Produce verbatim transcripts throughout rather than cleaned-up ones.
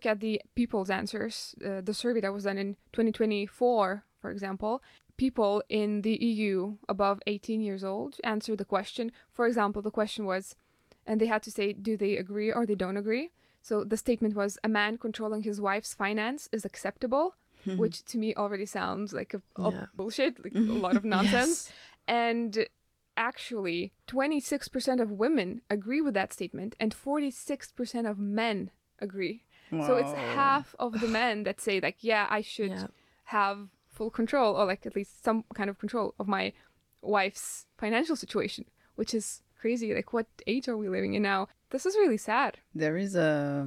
look at the people's answers, uh, the survey that was done in twenty twenty-four, for example, people in the E U above eighteen years old answered the question. For example, the question was, and they had to say, do they agree or they don't agree? So the statement was, a man controlling his wife's finance is acceptable, which to me already sounds like a, a Yeah. bullshit, like a lot of nonsense. Yes. And actually, twenty-six percent of women agree with that statement and forty-six percent of men agree. So it's Wow. half of the men that say, like, yeah, I should Yeah. have full control, or like at least some kind of control of my wife's financial situation, which is crazy. Like, what age are we living in now? This is really sad. There is a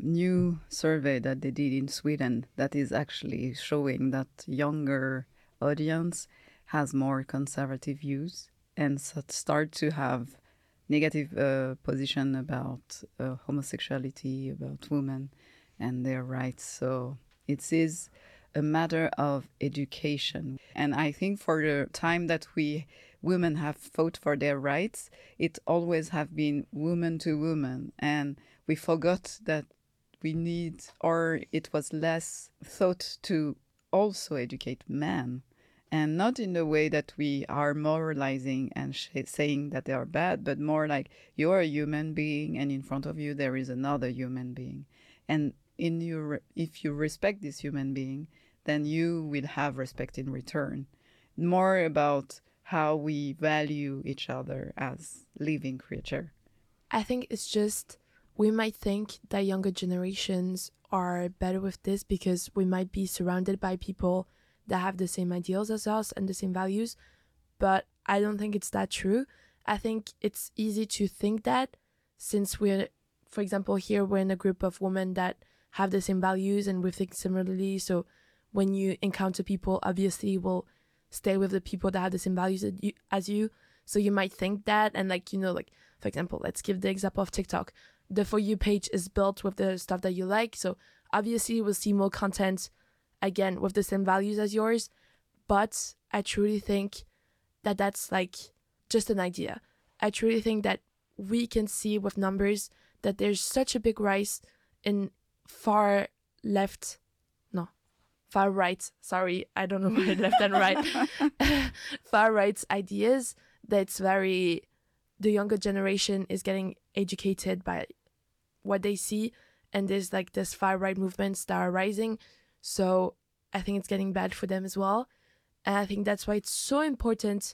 new survey that they did in Sweden that is actually showing that younger audience has more conservative views and so start to have negative uh, position about uh, homosexuality, about women and their rights. So it is a matter of education. And I think for the time that we women have fought for their rights, it always have been woman to woman. And we forgot that we need, or it was less thought to also educate men. And not in the way that we are moralizing and sh- saying that they are bad, but more like you're a human being and in front of you there is another human being. And in your, if you respect this human being, then you will have respect in return. More about how we value each other as living creature. I think it's just, we might think that younger generations are better with this because we might be surrounded by people that have the same ideals as us and the same values. But I don't think it's that true. I think it's easy to think that since we're, for example, here we're in a group of women that have the same values and we think similarly. So when you encounter people, obviously you will stay with the people that have the same values as you, as you. So you might think that. And like, you know, like, for example, let's give the example of TikTok. The For You page is built with the stuff that you like. So obviously you will see more content, again, with the same values as yours. But I truly think that that's like just an idea. I truly think that we can see with numbers that there's such a big rise in far left, no, far right, sorry, I don't know my left and right, far right ideas that's very, the younger generation is getting educated by what they see, and there's like this far right movements that are rising. So I think it's getting bad for them as well. And I think that's why it's so important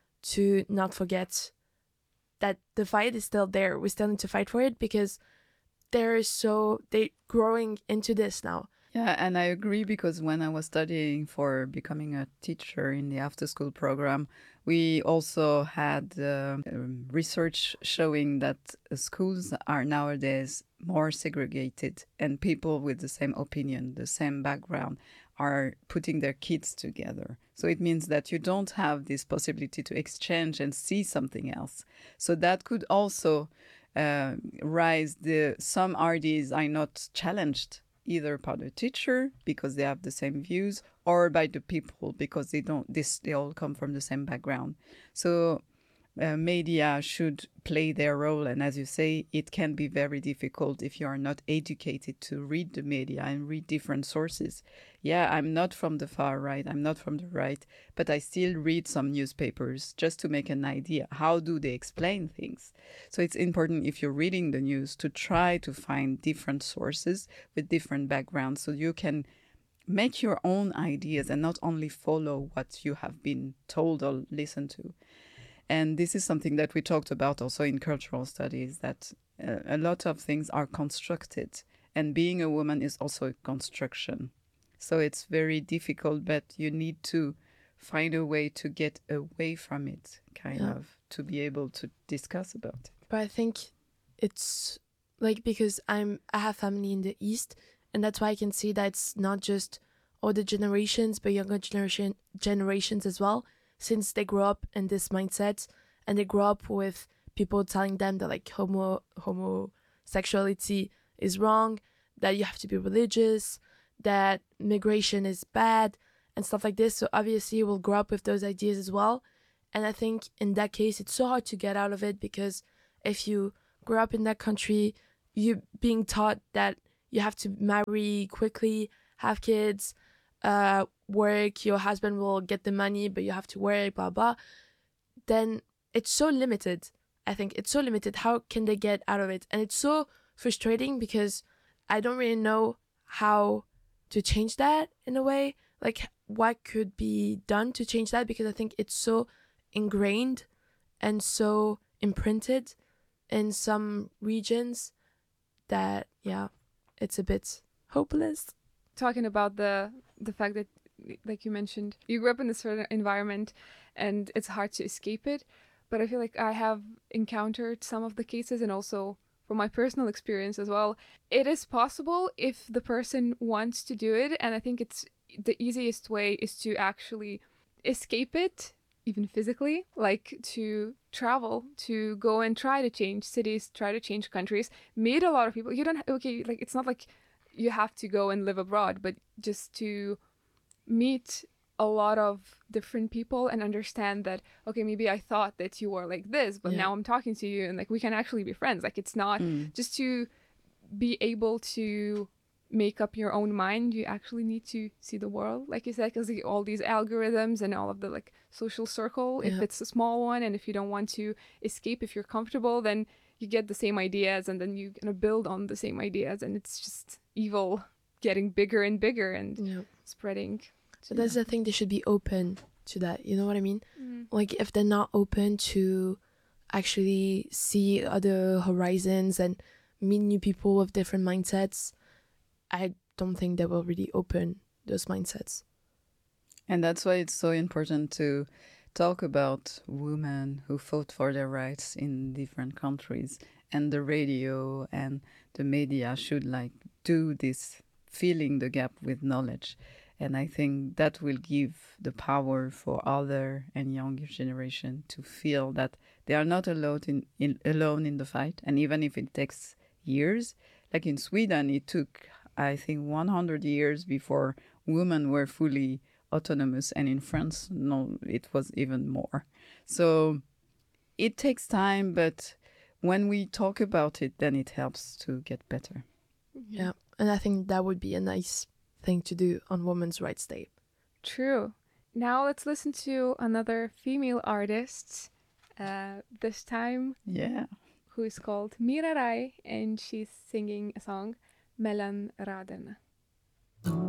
to not forget that the fight is still there. We still need to fight for it because they're so, they're growing into this now. Yeah, and I agree because when I was studying for becoming a teacher in the after-school program, we also had uh, um, research showing that uh, schools are nowadays more segregated and people with the same opinion, the same background are putting their kids together. So it means that you don't have this possibility to exchange and see something else. So that could also uh, rise the, some R Ds are not challenged either by the teacher because they have the same views or by the people because they don't, this, they all come from the same background. So uh, media should play their role. And as you say, it can be very difficult if you are not educated to read the media and read different sources. Yeah, I'm not from the far right. I'm not from the right, but I still read some newspapers just to make an idea. How do they explain things? So it's important if you're reading the news to try to find different sources with different backgrounds so you can make your own ideas and not only follow what you have been told or listened to. And this is something that we talked about also in cultural studies, that uh, a lot of things are constructed. And being a woman is also a construction. So it's very difficult, but you need to find a way to get away from it, kind Yeah. of, to be able to discuss about it. But I think it's like, because I'm, I have family in the East, and that's why I can see that it's not just older generations, but younger generation generations as well, since they grow up in this mindset and they grow up with people telling them that like homo homosexuality is wrong, that you have to be religious, that migration is bad and stuff like this. So obviously we'll grow up with those ideas as well. And I think in that case, it's so hard to get out of it because if you grow up in that country, you being taught that you have to marry quickly, have kids, uh, work, your husband will get the money, but you have to work, blah, blah, then it's so limited. I think it's so limited. How can they get out of it? And it's so frustrating because I don't really know how to change that in a way. Like, what could be done to change that? Because I think it's so ingrained and so imprinted in some regions that, yeah, it's a bit hopeless. Talking about the the fact that, like you mentioned, you grew up in a certain environment and it's hard to escape it. But I feel like I have encountered some of the cases, and also from my personal experience as well, it is possible if the person wants to do it. And I think it's the easiest way is to actually escape it, even physically, like to travel, to go and try to change cities, try to change countries, meet a lot of people. You don't, okay, like it's not like you have to go and live abroad, but just to meet a lot of different people and understand that, okay, maybe I thought that you were like this, but Yeah. now I'm talking to you and like we can actually be friends. Like it's not Mm. just to be able to make up your own mind. You actually need to see the world, like you said, because all these algorithms and all of the like social circle, if Yeah. it's a small one, and if you don't want to escape, if you're comfortable, then you get the same ideas and then you're gonna build on the same ideas, and it's just evil getting bigger and bigger and Yeah. spreading. But that's the thing, they should be open to that. You know what I mean? Mm. Like, if they're not open to actually see other horizons and meet new people with different mindsets, I don't think they will really open those mindsets. And that's why it's so important to talk about women who fought for their rights in different countries, and the radio and the media should like do this, filling the gap with knowledge. And I think that will give the power for other and younger generation to feel that they are not alone in, in alone in the fight. And even if it takes years, like in Sweden, it took, I think, one hundred years before women were fully autonomous, and in France, no, it was even more. So it takes time, but when we talk about it, then it helps to get better. Yeah. And I think that would be a nice thing to do on Women's Rights Day. True. Now let's listen to another female artist, uh, this time, Yeah. who is called Mira Rai, and she's singing a song, Mellan raderna.